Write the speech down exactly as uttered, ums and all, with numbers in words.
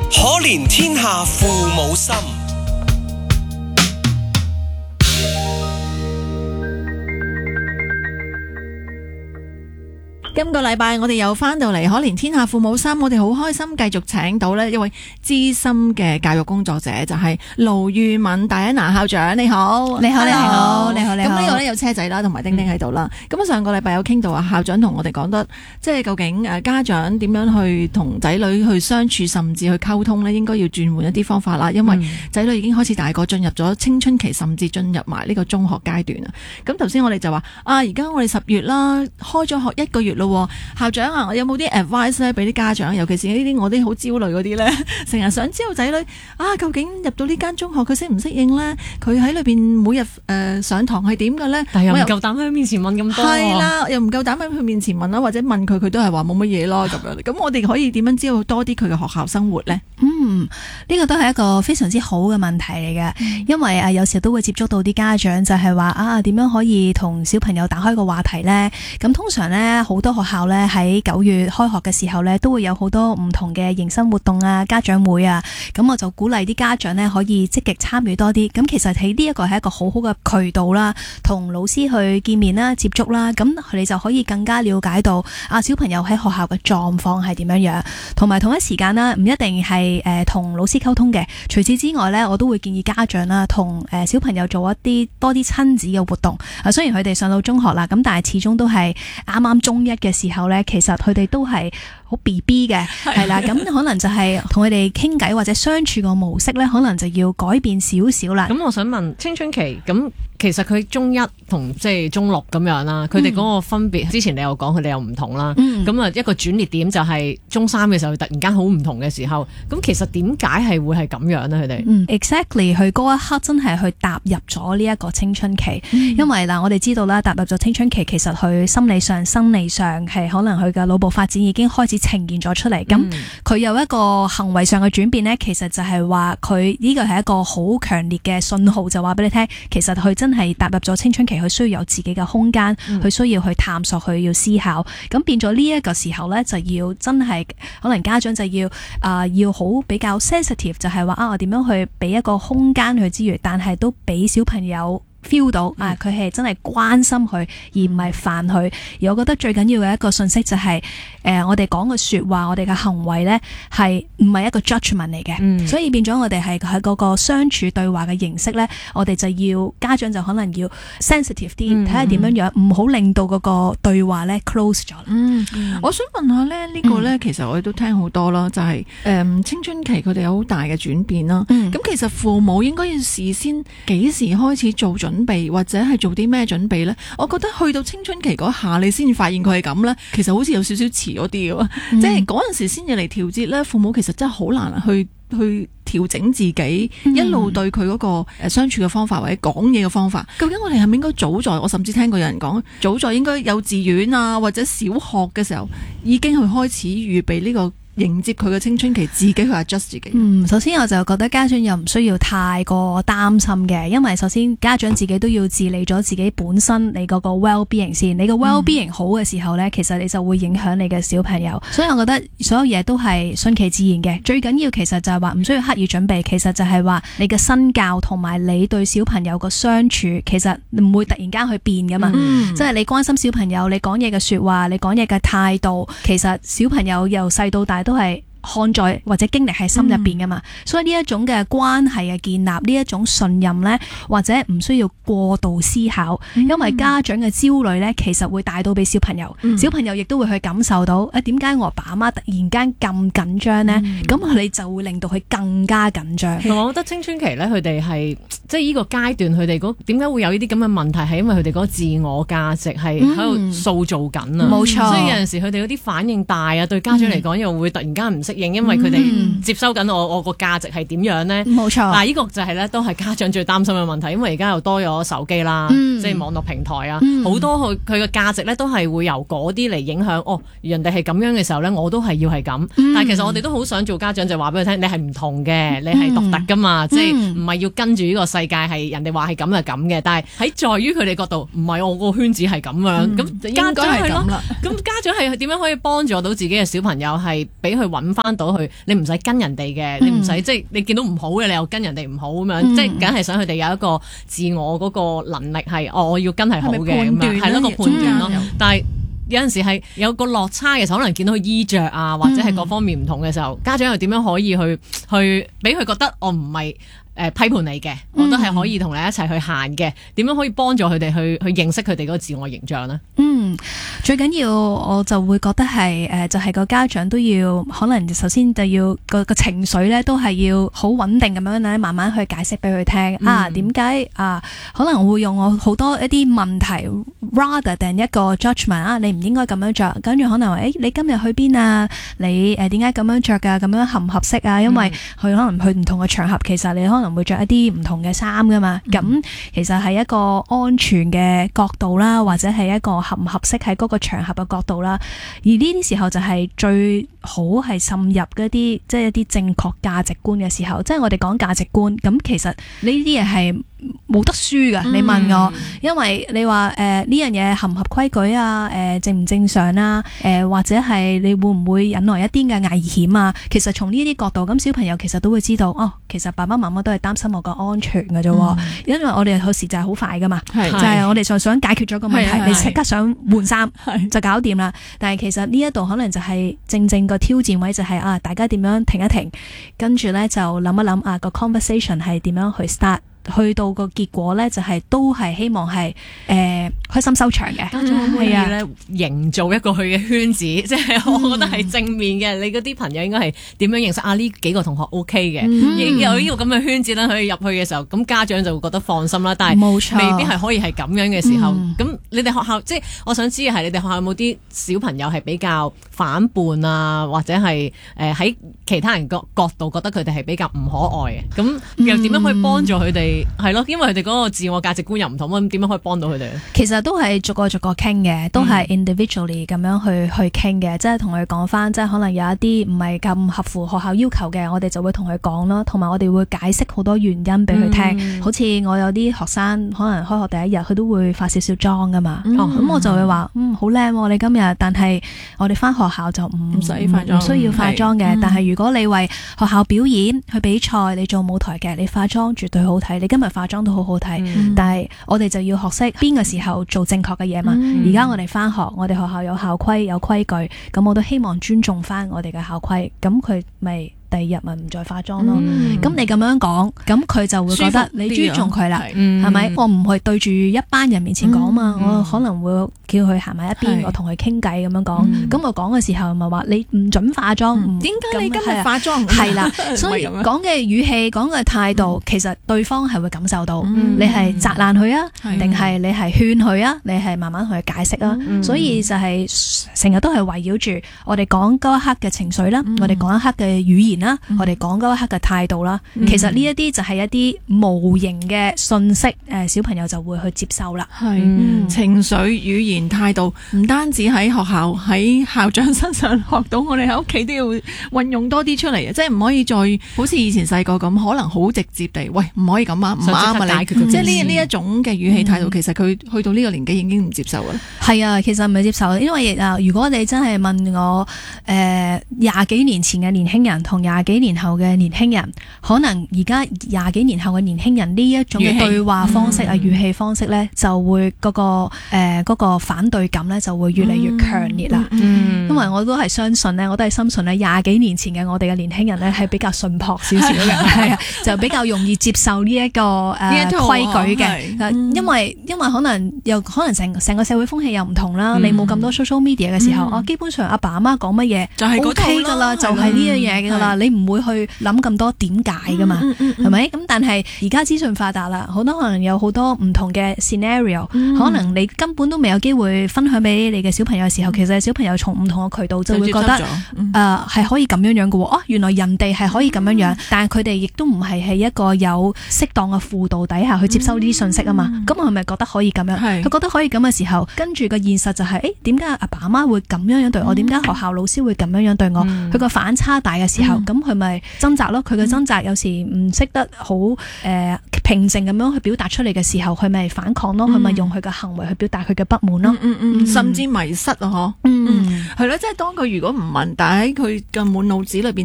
可憐天下父母心。 今個禮拜我哋又翻到嚟可憐天下父母心，我哋好開心繼續請到呢一位資深嘅教育工作者，就係盧裕敏戴安娜校長。你好， 你好，你好，你好，你好。 咁呢個呢有車仔啦，同埋丁丁喺度啦。咁、嗯、上個禮拜有傾到啊，校長同我哋講得，即係究竟誒家長點樣去同仔女去相處，甚至去溝通呢，應該要轉換一啲方法啦。因為仔女已經開始大個，進入咗青春期，甚至進入埋呢個中學階段啊。咁頭先我哋就話啊，而家我哋十月啦，開咗學一個月咯。校長啊，我有冇啲 advice 咧俾啲家長，尤其是呢啲我啲好焦慮嗰啲咧，成日想知道仔女啊，究竟入到呢間中學佢適唔適應咧？佢喺裏邊每日誒、呃、上堂係點嘅咧？ 但係又唔夠膽喺佢面前問咁多， 係啦，又唔夠膽喺佢面前問啦，或者問佢，佢都係話冇乜嘢咯咁樣。咁我哋可以點樣知道多啲佢嘅學校生活咧？ 嗯，呢、這個都係一個非常之好嘅問題嚟嘅，嗯、因為啊有時都會接觸到啲家長就係話啊點樣可以同小朋友打開個話題咧？咁通常咧好多學校咧喺九月開學嘅時候咧，都會有好多唔同嘅迎新活動啊、家長會啊，咁我就鼓勵啲家長咧可以積極參與多啲。咁其實喺呢一個係一個好好嘅渠道啦，同老師去見面啦、接觸啦，咁佢哋就可以更加了解到啊小朋友喺學校嘅狀況係點樣樣，同埋同一時間啦，唔一定係誒同老師溝通嘅。除此之外咧，我都會建議家長啦，同誒小朋友做一啲多啲親子嘅活動。啊，雖然佢哋上到中學啦，咁但係始終都係啱啱中一嘅時候咧，其實佢哋都係好 B B 嘅，係啦，咁可能就係同佢哋傾偈或者相處個模式咧，可能就要改變少少啦。 咁我想問青春期咁，其實佢中一同即係中六咁樣啦，佢哋嗰個分別，嗯、之前你又講佢哋又唔同啦，咁啊、嗯、一個轉捩點就係中三嘅時候突然間好唔同嘅時候，咁其實點解係會係咁樣呢？佢哋、 嗯、exactly 佢嗰一刻真係去踏入咗呢一個青春期，嗯、因為嗱我哋知道啦，踏入咗青春期，其實佢心理上、生理上係可能佢嘅腦部發展已經開始呈現咗出嚟，咁佢、嗯、有一個行為上嘅轉變呢，其實就係話佢呢個係一個好強烈嘅信號，就話俾你聽，其實佢真係踏入咗青春期，佢需要有自己嘅空間，佢、嗯、需要去探索，佢要思考，咁變咗呢一個時候呢，就要真係可能家長就要啊、呃、要好比較 sensitive， 就係話啊我點樣去俾一個空間佢之餘，但係都俾小朋友feel 到啊，佢係真係關心佢，而唔係煩佢。而我覺得最緊要嘅一個信息就係、是，誒、呃，我哋講嘅說話，我哋嘅行為咧，係唔係一個 judgment 嚟嘅。嗯、所以變咗我哋係喺嗰個相處對話嘅形式咧，我哋就要家長就可能要 sensitive 啲，睇下點樣樣，唔好令到嗰個對話咧 close 咗。嗯， 嗯我想問下咧，呢、這個咧，嗯、其實我哋都聽好多啦，就係、是、誒、嗯、青春期佢哋有好大嘅轉變啦。咁、嗯、其實父母應該要事先幾時開始做準備，或者係做啲咩準備呢？我覺得去到青春期嗰下，你先發現佢係咁呢，其實好似有少少遲咗啲嘅，嗯、即係嗰陣時先至嚟調節呢。父母其實真係好難去去調整自己，嗯、一路對佢嗰個誒相處嘅方法或者講嘢嘅方法。究竟我哋係咪應該早在？我甚至聽過有人講，早在應該幼稚園啊或者小學嘅時候，已經去開始預備呢個。迎接佢嘅青春期，自己去 adjust 自己。 嗯，首先我就覺得家長又唔需要太過擔心嘅，因為首先家長自己都要治理咗自己本身你嗰個 well-being 先，你個 well-being 好嘅時候呢，嗯、其實你就會影響你嘅小朋友。所以我覺得所有嘢都係順其自然嘅，最緊要其實就係話唔需要刻意準備，其實就係話你嘅身教同埋你對小朋友個相處，其實唔會突然間去變噶嘛。嗯、即係你關心小朋友，你講嘢嘅說話，你講嘢嘅態度，其實小朋友由細到大都係看在或者經歷喺心入邊噶嘛，嗯、所以呢一種嘅關係嘅建立，呢一種信任呢，或者唔需要過度思考，嗯、因為家長嘅焦慮呢，其實會帶到俾小朋友，嗯、小朋友亦都會去感受到，誒點解我阿爸阿媽突然間咁緊張呢？咁佢哋就會令到佢更加緊張。 同埋、嗯、我覺得青春期呢，佢哋係即係呢個階段，佢哋嗰點解會有呢啲咁嘅問題，係因為佢哋嗰個自我價值係喺度塑造緊啊，冇錯、嗯。所以有陣時佢哋嗰啲反應大啊，對家長嚟講又會突然間唔適應，因為佢哋接收緊我我個價值係點樣呢？冇錯。嗱，呢個就係咧，都係家長最擔心嘅問題，因為而家又多咗手機啦，嗯、即係網絡平台啊，好、嗯、多佢佢嘅價值咧都係會由嗰啲嚟影響。哦，人哋係咁樣嘅時候咧，我都係要係咁。嗯、但係其實我哋都好想做家長，就話俾佢聽，你係唔同嘅，你係獨特噶嘛，嗯、即係唔係要跟住呢個世界係人哋話係咁就咁嘅。但係喺在於佢哋角度，唔係我個圈子係咁樣。咁、嗯、家長係咯，咁家長係點樣可以幫助到自己嘅小朋友係俾佢揾翻翻到去，你唔使跟人哋嘅，嗯、你唔使即係你見到唔好嘅，你又跟人哋唔好咁樣，嗯、即係梗係想佢哋有一個自我嗰個能力係，哦，我要跟係好嘅咁樣，係咯個判斷咯。但係有陣時係有個落差嘅時候，可能見到佢衣着啊，或者係各方面唔同嘅時候，嗯、家長又點樣可以去去俾佢覺得我唔係誒批判你嘅，我都係可以同你一齊去行嘅。點樣可以幫助佢哋去去認識佢哋嗰個自我形象呢？ 嗯，最緊要我就會覺得係誒、呃，就係、是、個家長都要可能首先就要個個情緒咧，都係要好穩定咁樣咧，慢慢去解釋俾佢聽、嗯、啊。點解啊？可能我會用我好多一啲問題 rather than 一個 judgment 啊，你唔應該咁樣着。跟住可能話誒、欸，你今日去邊啊？你誒點解咁樣着噶？咁樣合唔合適啊？因為佢可能去唔同嘅場合，其實你可能會着一啲唔同嘅衫噶嘛。咁、嗯、其實係一個安全嘅角度啦，或者係一個合唔合適喺嗰個場合嘅角度啦。而呢啲時候就係最好係滲入嗰啲即係一啲正確價值觀嘅時候。即係我哋講價值觀，咁其實呢啲嘢係冇得輸噶。你問我，嗯、因為你話誒呢樣嘢合唔合規矩啊？誒、呃、正唔正常啊？誒、呃、或者係你會唔會引來一啲嘅危險啊？其實從呢啲角度，咁小朋友其實都會知道，哦，其實爸爸媽媽都係擔心我個安全噶啫。嗯、因為我哋有時就係好快噶嘛，是就係我哋就想解決咗個問題，你即刻想換衫就搞掂啦。但係其實呢一度可能就係正正個挑戰位就係、是、啊，大家點樣停一停，跟住咧就諗一諗啊個 conversation 係點樣去 start。去到個結果咧，就係、是、都係希望係誒、呃、開心收場嘅。 家長可唔可以咧營造一個佢嘅圈子，即係、嗯、我覺得係正面嘅。你嗰啲朋友應該係點樣認識啊？呢幾個同學 OK 嘅，嗯、有呢個咁嘅圈子咧，可以入去嘅時候，咁家長就會覺得放心啦。但係冇錯未必係可以係咁樣嘅時候。咁、嗯、你哋學校即係我想知嘅係，你哋學校有冇啲小朋友係比較反叛啊，或者係誒喺其他人角角度覺得佢哋係比較唔可愛嘅？咁又點樣可以幫助佢哋？係咯，因為佢哋嗰個自我價值觀又唔同，咁點樣可以幫到佢哋咧？其實都係逐個逐個傾嘅，都係 individually 咁樣去去傾嘅，即係同佢講翻，即係可能有一啲唔係咁合乎學校要求嘅，我哋就會同佢講咯，同埋我哋會解釋好多原因俾佢聽。嗯、好似我有啲學生可能開學第一日，佢都會化少少妝噶嘛，咁、嗯哦、我就會話嗯好靚你今日，但係我哋翻學校就唔唔使化妝，唔需要化妝嘅。嗯、但係如果你為學校表演去比賽，你做舞台劇，你化妝絕對好睇。你今日化妝都好好睇，嗯、但係我哋就要學識邊個時候做正確嘅嘢嘛。而家、嗯、我哋翻學，我哋學校有校規有規矩，咁我都希望尊重翻我哋嘅校規，咁佢咪第二日咪唔再化妝咯。咁、嗯、你咁樣講，咁佢就會覺得你尊重佢啦，係咪？我唔係對住一班人面前講嘛，嗯、我可能會叫佢行埋一邊，是我同佢傾偈咁樣講。咁、嗯、我講嘅時候咪話你唔准化妝，點解、嗯、你今日化妝？係啦，所以講嘅語氣、講嘅態度，其實對方係會感受到。嗯、你係責難佢啊，定係、嗯、你係勸佢啊？你係慢慢同佢解釋啊。嗯、所以就係成日都係圍繞住我哋講嗰一刻嘅情緒啦，嗯、我哋講一刻嘅語言啦，嗯、我哋講嗰一刻嘅態度啦。嗯、其實呢一啲就係一啲無形嘅信息，誒，小朋友就會去接受啦。係、嗯、 情緒、語言、態度，唔單止喺學校喺校長身上學到，我哋喺屋企都要運用多啲出嚟嘅，即係唔可以再好似以前細個咁，可能好直接地，喂，唔可以咁啊，唔啱啊你，即係呢呢一種嘅語氣態度，嗯、其實佢去到呢個年紀已經唔接受啦。係啊，其實唔係接受，因為啊，如果你真係問我，誒廿幾年前嘅年輕人同廿幾年後嘅年輕人，可能而家廿幾年後嘅年輕人呢一種嘅對話方式啊、語氣方式咧，就會嗰、嗰個誒、呃嗰個反對感咧就會越嚟越強烈啦。嗯嗯、因為我都係相信咧，我都係深信咧，廿幾年前嘅我哋嘅年輕人咧係比較淳樸少少嘅，係啊，就比較容易接受呢、這、一個誒、呃、規矩嘅。嗯、因為因為可能又可能成成個社會風氣又唔同啦，嗯、你冇咁多 social media 嘅時候，我、嗯、基本上阿爸阿媽講乜嘢就係 OK 噶啦，就係呢樣嘢噶啦，你唔會去諗咁多點解噶嘛，係咪？咁但係而家資訊發達啦，好多可能有好多唔同嘅 scenario，、嗯、可能你根本都未有機會分享俾你嘅小朋友嘅時候，其實小朋友從唔同嘅渠道就會覺得誒係、嗯呃、可以咁樣樣嘅喎。哦，原來人哋係可以咁樣樣，嗯、但係佢哋亦都唔係喺一個有適當嘅輔導底下去接收呢啲信息啊嘛。咁我係咪覺得可以咁樣？佢是覺得可以咁嘅時候，跟住個現實就係、是，誒點解阿爸阿媽會咁樣樣對我？點解、嗯、學校老師會咁樣樣對我？佢個、嗯、反差大嘅時候，咁佢咪掙扎咯。佢嘅掙扎有時唔識得好誒。呃平靜咁樣去表達出嚟嘅時候，佢咪反抗咯，佢咪、嗯、用佢嘅行為去表達佢嘅不滿咯， 嗯嗯嗯、甚至迷失啊，嗬，嗯，係咯、嗯，即係當佢如果唔問，但喺佢嘅滿腦子裏邊。